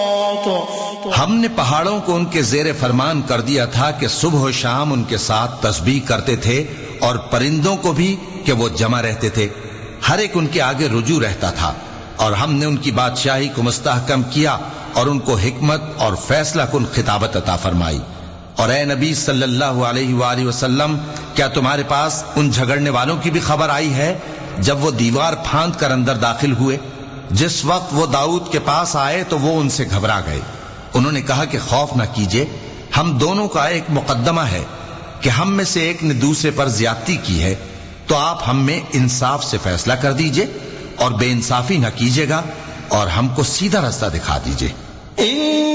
हमने पहाड़ों को उनके जेरे फरमान कर दिया था कि सुबह और शाम उनके साथ तस्बीह करते थे, और परिंदों को भी कि वो जमा रहते थे, हर एक उनके आगे रुजू रहता था। और हमने उनकी बादशाही को मुस्तहकम किया और उनको हिकमत और फैसला कुन खिताबत अता फरमाई। और ए नबी सल्लल्लाहु अलैहि वसल्लम, क्या तुम्हारे पास उन झगड़ने वालों की भी खबर आई है जब वो दीवार फांद कर अंदर दाखिल हुए? जिस वक्त वो दाऊद के पास आए तो वो उनसे घबरा गए। उन्होंने कहा कि खौफ न कीजिए, हम दोनों का एक मुकद्दमा है कि हम में से एक ने दूसरे पर ज्यादती की है, तो आप हम में इंसाफ से फैसला कर दीजिए और बेइंसाफी न कीजिएगा और हमको सीधा रास्ता दिखा दीजिए।